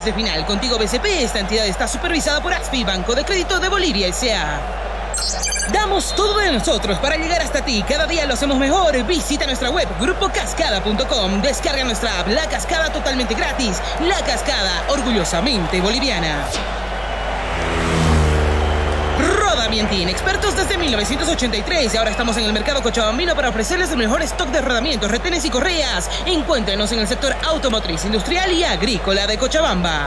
de final. Contigo BCP, esta entidad está supervisada por AXPI, Banco de Crédito de Bolivia S.A. Damos todo de nosotros para llegar hasta ti. Cada día lo hacemos mejor. Visita nuestra web grupocascada.com. Descarga nuestra app La Cascada totalmente gratis. La Cascada, orgullosamente boliviana. Rodamientin, expertos desde 1983. Ahora estamos en el mercado cochabambino para ofrecerles el mejor stock de rodamientos, retenes y correas. Encuéntrenos en el sector automotriz, industrial y agrícola de Cochabamba.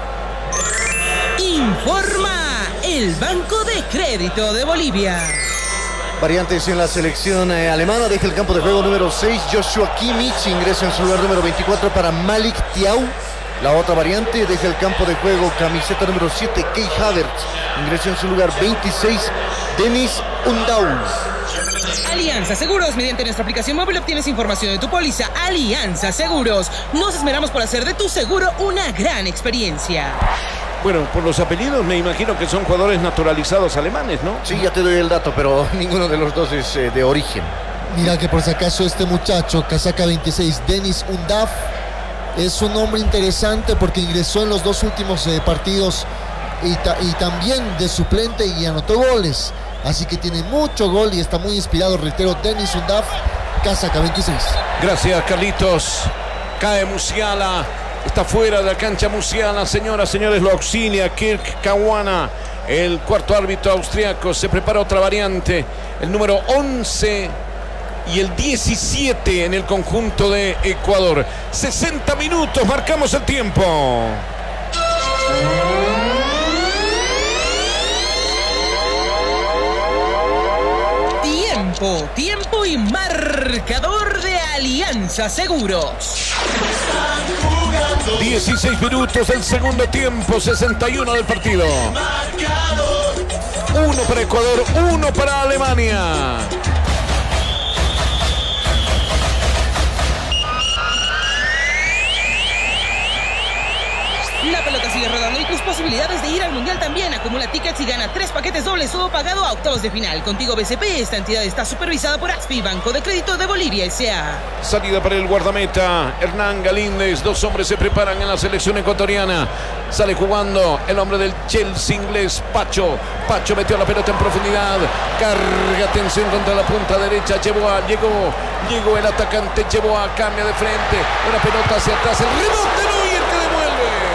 Informa el Banco de Crédito de Bolivia. Variantes en la selección alemana. Deja el campo de juego número 6 Joshua Kimmich. Ingresa en su lugar número 24 para Malik Thiaw. La otra variante, deja el campo de juego camiseta número 7 Kai Havertz. Ingresa en su lugar 26 Denis Undav. Alianza Seguros, mediante nuestra aplicación móvil obtienes información de tu póliza. Alianza Seguros, nos esmeramos por hacer de tu seguro una gran experiencia. Bueno, por los apellidos me imagino que son jugadores naturalizados alemanes, ¿no? Sí, ya te doy el dato, pero ninguno de los dos es de origen. Mira que por si acaso este muchacho, casaca 26, Denis Undav, es un hombre interesante porque ingresó en los dos últimos partidos y también de suplente y anotó goles. Así que tiene mucho gol y está muy inspirado, reitero, Denis Undav, casaca 26. Gracias, Carlitos. Cae Musiala. Está fuera de la cancha Musiala. Señoras, señores, lo auxilia Kirk Caruana, el cuarto árbitro austriaco. Se prepara otra variante. El número 11 y el 17 en el conjunto de Ecuador. 60 minutos, marcamos el tiempo. Tiempo y marcador de Alianza Seguros. 16 minutos del segundo tiempo, 61 del partido. 1 para Ecuador, 1 para Alemania. La pelota sigue rodando y tus posibilidades de ir al Mundial también. Acumula tickets y gana 3 paquetes dobles, todo pagado a octavos de final. Contigo BCP, esta entidad está supervisada por AXPI, Banco de Crédito de Bolivia S.A. Salida para el guardameta Hernán Galíndez. Dos hombres se preparan en la selección ecuatoriana. Sale jugando el hombre del Chelsea inglés, Pacho. Pacho metió la pelota en profundidad. Carga atención contra la punta derecha. Llegó el atacante. Cambia de frente. Una pelota hacia atrás. El rebote, Neuer que devuelve.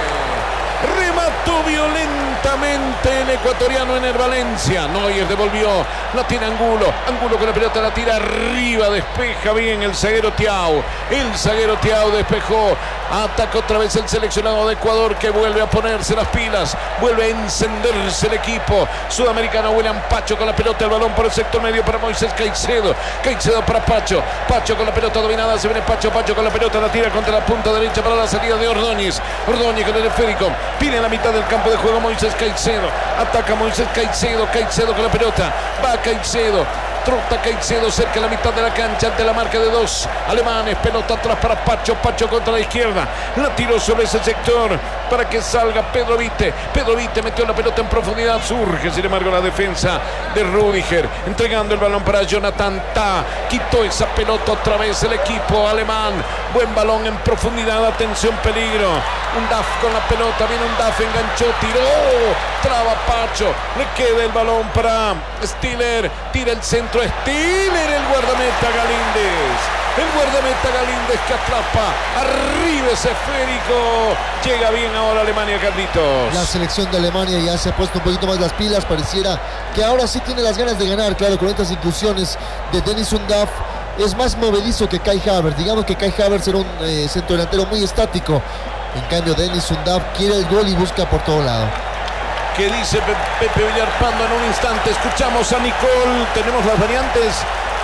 Remató violentamente el ecuatoriano Ener Valencia. Neuer devolvió. La tiene Angulo. Angulo con la pelota la tira arriba. Despeja bien el zaguero Thiaw. El zaguero Thiaw despejó. Ataca otra vez el seleccionado de Ecuador, que vuelve a ponerse las pilas. Vuelve a encenderse el equipo sudamericano. William Pacho con la pelota. El balón por el sector medio para Moisés Caicedo. Caicedo para Pacho. Pacho con la pelota dominada. Se viene Pacho. Pacho con la pelota. La tira contra la punta derecha para la salida de Ordóñez. Ordóñez con el esférico. Pide en la mitad del campo de juego Moisés Caicedo. Ataca Moisés Caicedo. Caicedo con la pelota. Va Caicedo. Trota Caicedo cerca de la mitad de la cancha ante la marca de dos alemanes. Pelota atrás para Pacho. Pacho contra la izquierda. La tiró sobre ese sector para que salga Pedro Vite. Pedro Vite metió la pelota en profundidad. Surge, sin embargo, la defensa de Rüdiger. Entregando el balón para Jonathan Tah. Quitó esa pelota otra vez el equipo alemán. Buen balón en profundidad. Atención, peligro. Undav con la pelota. Viene Undav, enganchó, tiró. Traba Pacho. Le queda el balón para Stiller. Tira el centro. Stiller, el guardameta Galíndez. El guardameta Galíndez que atrapa. Arriba ese esférico. Llega bien ahora Alemania, Carlitos. La selección de Alemania ya se ha puesto un poquito más las pilas. Pareciera que ahora sí tiene las ganas de ganar. Claro, con estas inclusiones de Denis Undav. Es más movedizo que Kai Havertz. Digamos que Kai Havertz era un centro delantero muy estático. En cambio, Denis Undav quiere el gol y busca por todo lado. ¿Qué dice Pepe Villarpando en un instante? Escuchamos a Nicole. Tenemos las variantes.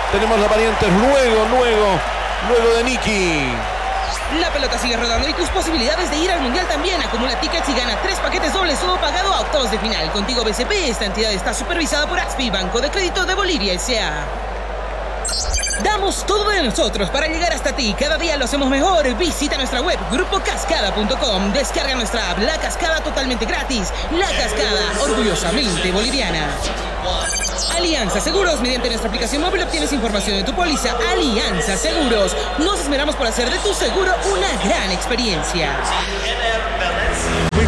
Luego de Nicky. La pelota sigue rodando y tus posibilidades de ir al Mundial también. Acumula tickets y gana 3 paquetes dobles, todo pagado a octavos de final. Contigo BCP, esta entidad está supervisada por AXPI, Banco de Crédito de Bolivia S.A. Damos todo de nosotros para llegar hasta ti. Cada día lo hacemos mejor. Visita nuestra web grupocascada.com. Descarga nuestra app La Cascada totalmente gratis. La Cascada, orgullosamente boliviana. Alianza Seguros, mediante nuestra aplicación móvil obtienes información de tu póliza. Alianza Seguros, nos esmeramos por hacer de tu seguro una gran experiencia.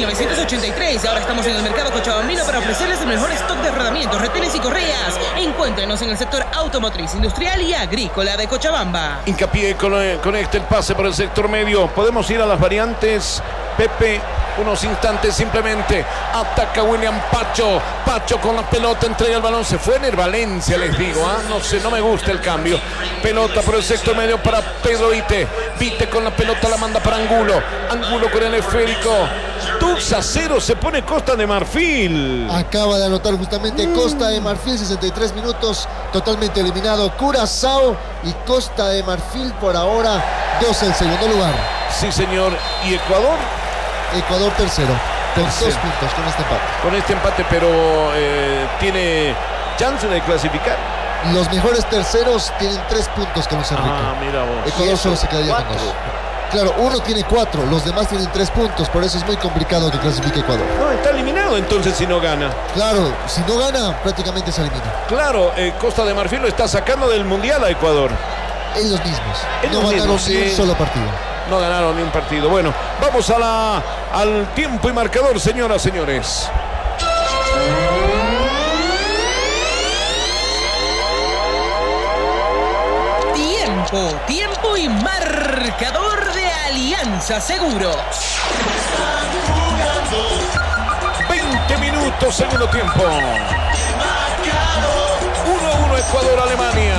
1983. Ahora estamos en el mercado cochabambino para ofrecerles el mejor stock de rodamientos, retenes y correas. Encuéntrenos en el sector automotriz, industrial y agrícola de Cochabamba. Hincapié conecta el pase por el sector medio. Podemos ir a las variantes, Pepe. Unos instantes simplemente. Ataca William Pacho. Pacho con la pelota, entrega el balón. Se fue Ener Valencia, les digo. No sé, no me gusta el cambio. Pelota por el sector medio para Pedro Vite. Vite con la pelota la manda para Angulo. Angulo con el esférico. 2-0 se pone Costa de Marfil. Acaba de anotar justamente Costa de Marfil, 63 minutos, totalmente eliminado Curazao y Costa de Marfil por ahora 2 en segundo lugar. Sí, señor. ¿Y Ecuador? Ecuador tercero, con 2 puntos con este empate. Con este empate, pero tiene chance de clasificar. Los mejores terceros tienen 3 puntos con Luis Enrique. Mira vos. Ecuador solo se quedaría con 2. Claro, uno tiene 4, los demás tienen 3 puntos, por eso es muy complicado que clasifique Ecuador. No, está eliminado entonces si no gana. Claro, si no gana, prácticamente se elimina. Claro, Costa de Marfil lo está sacando del Mundial a Ecuador. Ellos mismos. Ellos no ganaron mismos, ni un sí. solo partido. No ganaron ni un partido. Bueno, vamos al tiempo y marcador, señoras, señores. Tiempo y marcador de Alianza Seguros. 20 minutos, segundo tiempo. 1-1 Ecuador-Alemania.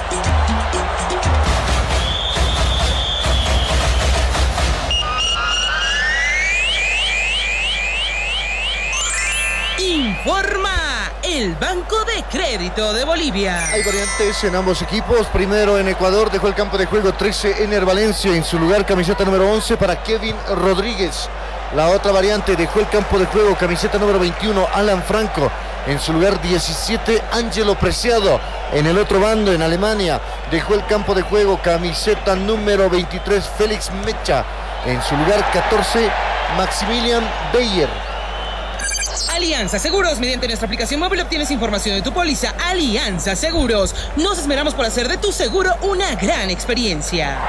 Informa el Banco de Crédito de Bolivia. Hay variantes en ambos equipos. Primero en Ecuador dejó el campo de juego 13 Ener Valencia. En su lugar camiseta número 11 para Kevin Rodríguez. La otra variante dejó el campo de juego camiseta número 21 Alan Franco. En su lugar 17 Ángelo Preciado. En el otro bando en Alemania dejó el campo de juego camiseta número 23 Félix Mecha. En su lugar 14 Maximilian Beyer. Alianza Seguros, mediante nuestra aplicación móvil obtienes información de tu póliza. Alianza Seguros, nos esmeramos por hacer de tu seguro una gran experiencia.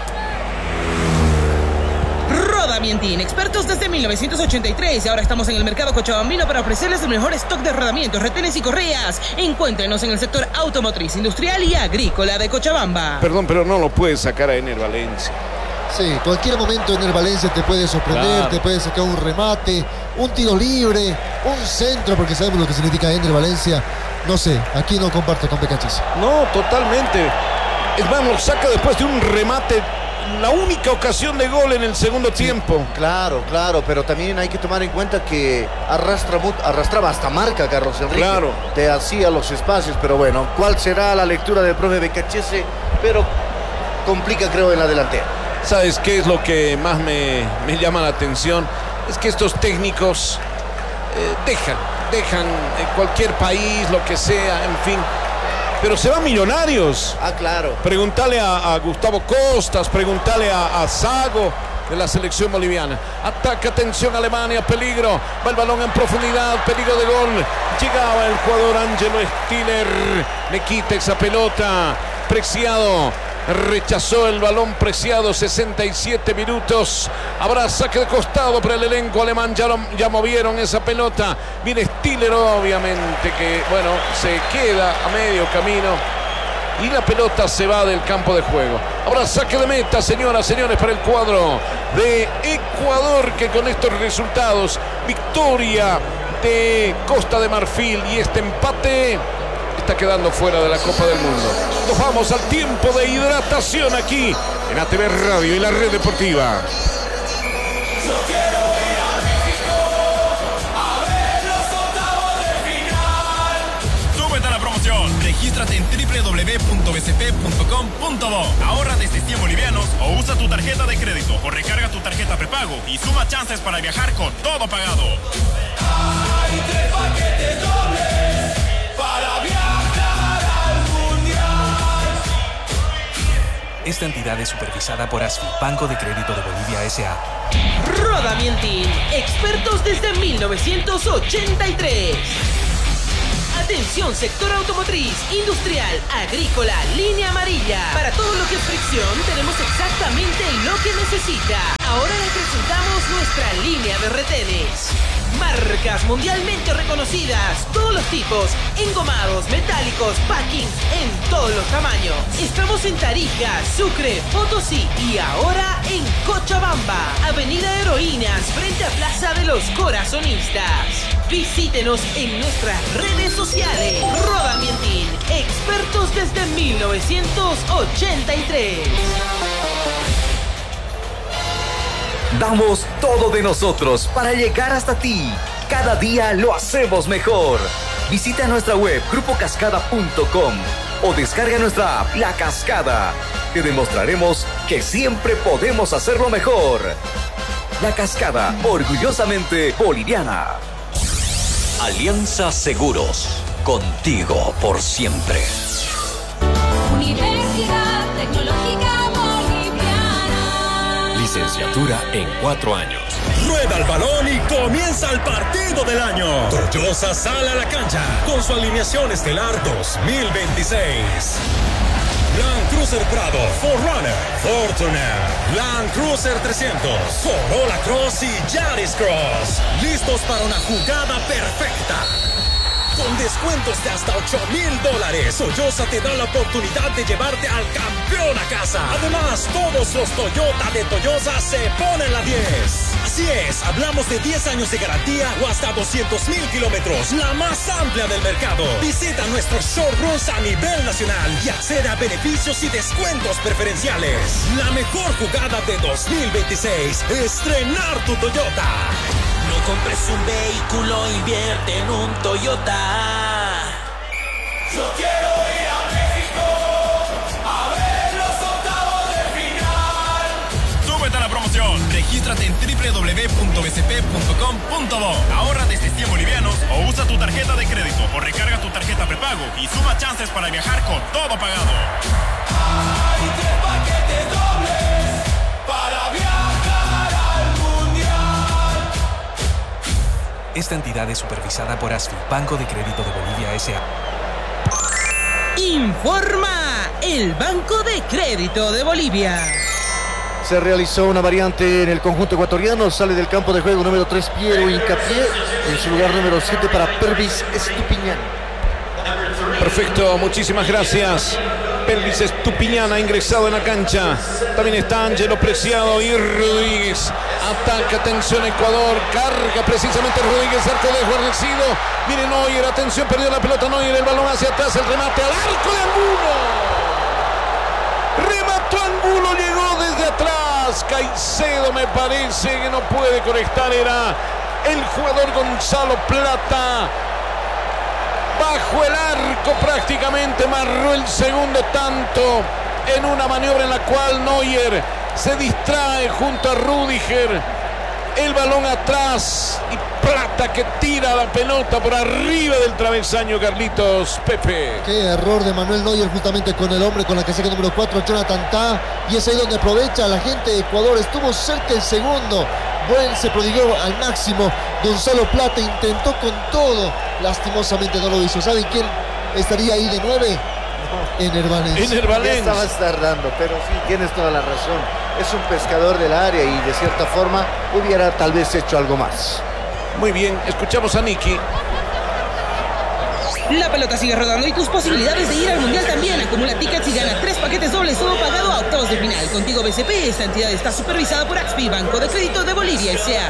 Rodamientín, expertos desde 1983. Ahora estamos en el mercado cochabambino para ofrecerles el mejor stock de rodamientos, retenes y correas. Encuéntrenos en el sector automotriz, industrial y agrícola de Cochabamba. Perdón, pero no lo puedes sacar a Ener Valencia. Sí, cualquier momento Ener Valencia te puede sorprender, Claro. te puede sacar un remate, un tiro libre, un centro, porque sabemos lo que significa Ener Valencia. No sé, aquí no comparto con Pecachis. No, totalmente. Es más, lo saca después de un remate. La única ocasión de gol en el segundo tiempo. Claro, pero también hay que tomar en cuenta que arrastraba hasta marca Carlos Enrique. Claro. Te hacía los espacios, pero bueno, ¿cuál será la lectura del profe Becachese? Pero complica, creo, en la delantera. ¿Sabes qué es lo que más me llama la atención? Es que estos técnicos dejan cualquier país, lo que sea, en fin. Pero se van millonarios. Claro. Pregúntale a Gustavo Costas, pregúntale a Zago de la selección boliviana. Ataca, atención Alemania, peligro. Va el balón en profundidad, peligro de gol. Llegaba el jugador Ángelo Stiller. Le quita esa pelota. Preciado. Rechazó el balón Preciado, 67 minutos. Habrá saque de costado para el elenco alemán. Ya movieron esa pelota. Viene Stiller, obviamente, que bueno, se queda a medio camino. Y la pelota se va del campo de juego. Habrá saque de meta, señoras, señores, para el cuadro de Ecuador, que con estos resultados, victoria de Costa de Marfil y este empate, está quedando fuera de la Copa del Mundo. Nos vamos al tiempo de hidratación aquí en ATV Radio y la Red Deportiva. ¡Súbete a la promoción! Regístrate en www.bcp.com.bo. Ahorra desde 100 bolivianos o usa tu tarjeta de crédito o recarga tu tarjeta prepago y suma chances para viajar con todo pagado. Hay 3 paquetes dobles para viajar al mundial. Esta entidad es supervisada por ASFI, Banco de Crédito de Bolivia S.A. Rodamientín, expertos desde 1983. Atención, sector automotriz, industrial, agrícola, línea amarilla. Para todo lo que es fricción, tenemos exactamente lo que necesita. Ahora le presentamos nuestra línea de retenes. Marcas mundialmente reconocidas, todos los tipos, engomados, metálicos, packings, en todos los tamaños. Estamos en Tarija, Sucre, Potosí y ahora en Cochabamba, Avenida Heroínas, frente a Plaza de los Corazonistas. Visítenos en nuestras redes sociales. Rodamientin, expertos desde 1983. Damos todo de nosotros para llegar hasta ti. Cada día lo hacemos mejor. Visita nuestra web grupocascada.com o descarga nuestra app La Cascada. Te demostraremos que siempre podemos hacerlo mejor. La Cascada, orgullosamente boliviana. Alianza Seguros, contigo por siempre. Universidad Tecnológica Boliviana. Licenciatura en 4 años. Rueda el balón y comienza el partido del año. Toyosa sale a la cancha con su alineación estelar 2026. Land Cruiser Prado, 4Runner, Fortuner, Land Cruiser 300, Corolla Cross y Yaris Cross. Listos para una jugada perfecta. Con descuentos de hasta $8,000, Toyosa te da la oportunidad de llevarte al campeón a casa. Además, todos los Toyota de Toyosa se ponen la 10. Así es, hablamos de 10 años de garantía o hasta 200,000 kilómetros, la más amplia del mercado. Visita nuestros showrooms a nivel nacional y accede a beneficios y descuentos preferenciales. La mejor jugada de 2026, estrenar tu Toyota. No compres un vehículo, invierte en un Toyota. Yo quiero ir a México a ver los octavos de final. Súbete a la promoción. Regístrate en www.bcp.com.bo. Ahorra desde 100 bolivianos o usa tu tarjeta de crédito o recarga tu tarjeta prepago y suma chances para viajar con todo pagado. Hay 3 paquetes dobles para viajar al mundial. Esta entidad es supervisada por ASFI, Banco de Crédito de Bolivia S.A. Informa el Banco de Crédito de Bolivia. Se realizó una variante en el conjunto ecuatoriano. Sale del campo de juego número 3 Piero Hincapié. En su lugar número 7 para Pervis Estupiñán. Perfecto, muchísimas gracias. Pervis Estupiñán ha ingresado en la cancha. También está Ángelo Preciado y Rodríguez. Ataca, atención Ecuador. Carga precisamente Rodríguez, arco de guarnecido. Miren Neuer, atención, perdió la pelota Neuer. El balón hacia atrás, el remate al arco de Angulo. Remató Angulo, llegó desde atrás. Caicedo me parece que no puede conectar. Era el jugador Gonzalo Plata. Bajo el arco prácticamente marró el segundo tanto en una maniobra en la cual Neuer se distrae junto a Rüdiger. El balón atrás y Plata que tira la pelota por arriba del travesaño. Carlitos, Pepe. Qué error de Manuel Neuer justamente con el hombre con la casaca número 4, Jonathan Tah. Y es ahí donde aprovecha la gente de Ecuador. Estuvo cerca el segundo. Se prodigó al máximo. Gonzalo Plata intentó con todo. Lastimosamente no lo hizo. ¿Saben quién estaría ahí de 9? Ener Valencia. Ener Valencia. Ya estabas tardando, pero sí, tienes toda la razón. Es un pescador del área y de cierta forma hubiera tal vez hecho algo más. Muy bien, escuchamos a Nicky. La pelota sigue rodando y tus posibilidades de ir al mundial también. Acumula tickets y gana 3 paquetes dobles, todo pagado a octavos de final. Contigo BCP, esta entidad está supervisada por AXPI, Banco de Crédito de Bolivia S.A.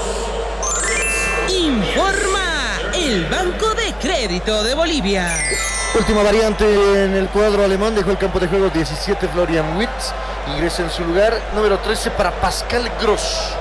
Informa el Banco de Crédito de Bolivia. Última variante en el cuadro alemán. Dejó el campo de juego 17 Florian Wirtz. Ingresa en su lugar número 13 para Pascal Gross.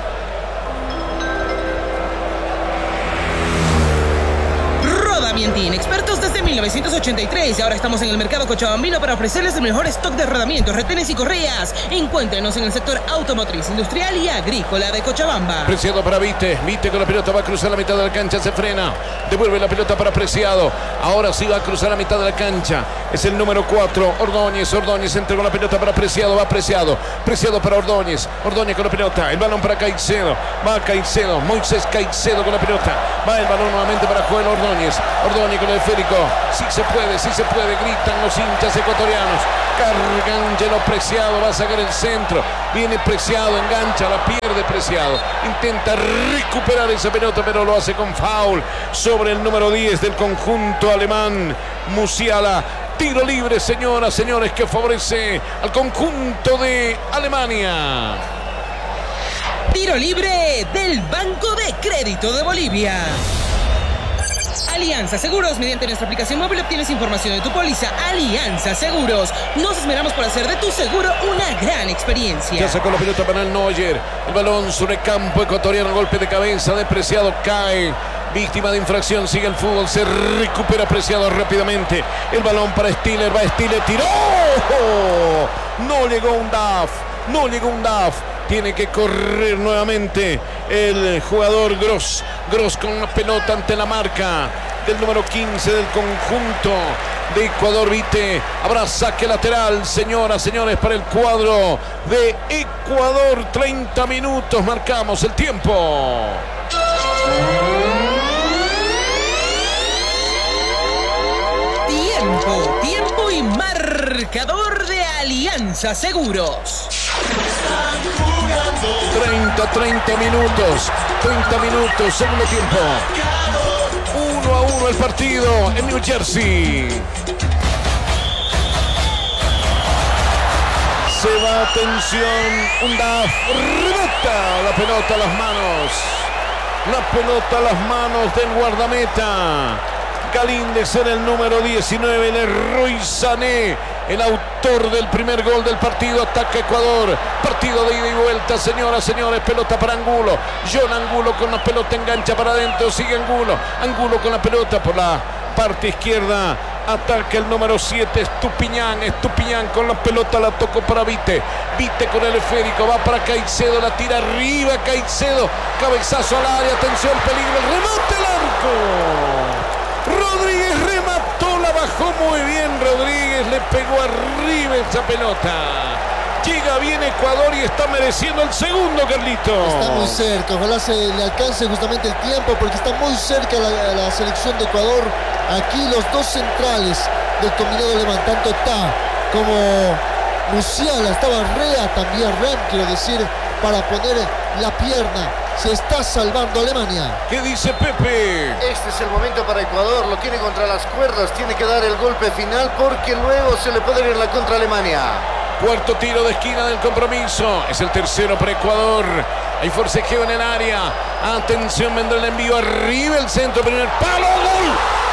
Rodamientin, expertos desde 1983 y ahora estamos en el mercado cochabambino para ofrecerles el mejor stock de rodamientos, retenes y correas. Encuéntrenos en el sector automotriz, industrial y agrícola de Cochabamba. Preciado para Vite. Vite con la pelota va a cruzar la mitad de la cancha, se frena. Devuelve la pelota para Preciado. Ahora sí va a cruzar la mitad de la cancha. Es el número 4, Ordóñez. Ordóñez entra con la pelota para Preciado. Va Preciado. Preciado para Ordóñez. Ordóñez con la pelota. El balón para Caicedo. Va Caicedo. Moisés Caicedo con la pelota. Va el balón nuevamente para Joel Ordóñez. Ordóñez Scaloni con el esférico. Sí se puede, gritan los hinchas ecuatorianos. Carga Ángelo Preciado, va a sacar el centro. Viene Preciado, engancha, la pierde Preciado. Intenta recuperar esa pelota, pero lo hace con foul sobre el número 10 del conjunto alemán, Musiala. Tiro libre, señoras, señores, que favorece al conjunto de Alemania. Tiro libre del Banco de Crédito de Bolivia. Alianza Seguros, mediante nuestra aplicación móvil obtienes información de tu póliza. Alianza Seguros, nos esmeramos por hacer de tu seguro una gran experiencia. Ya sacó la pelota para el Neuer, el balón sobre campo ecuatoriano, golpe de cabeza de Preciado, cae, víctima de infracción, sigue el fútbol, se recupera Preciado rápidamente, el balón para Stiller, va Stiller, tiró, no llegó un DAF, tiene que correr nuevamente el jugador Gross con la pelota ante la marca del número 15 del conjunto de Ecuador. Vite, habrá saque lateral, señoras, señores, para el cuadro de Ecuador. 30 minutos, marcamos el tiempo. Tiempo y marcador de Alianza Seguros. 30 minutos, segundo tiempo. 1-1 el partido en New Jersey. Se va, atención, un DAF, rebota la pelota a las manos del guardameta. Galíndez en el número 19, Leroy Sané, el autor del primer gol del partido. Ataca Ecuador, partido de ida y vuelta, señoras, señores, pelota para Angulo. John Angulo con la pelota, engancha para adentro, sigue Angulo con la pelota por la parte izquierda. Ataca el número 7, Estupiñán con la pelota, la tocó para Vite con el esférico, va para Caicedo, la tira arriba Caicedo, cabezazo al área, atención, peligro, el remate al arco. Rodríguez remató, la bajó muy bien Rodríguez, le pegó arriba esa pelota. Llega bien Ecuador y está mereciendo el segundo, Carlito. Está muy cerca, ojalá se le alcance justamente el tiempo porque está muy cerca la selección de Ecuador. Aquí los dos centrales del combinado alemán, tanto Ta como Musiala, estaba Rea también, quiero decir, para poner la pierna. Se está salvando Alemania. ¿Qué dice Pepe? Este es el momento para Ecuador, lo tiene contra las cuerdas, tiene que dar el golpe final porque luego se le puede ir la contra Alemania. Cuarto tiro de esquina del compromiso, es el tercero para Ecuador. Hay forcejeo en el área. Atención, vendrá el envío arriba, el centro, primer palo, gol.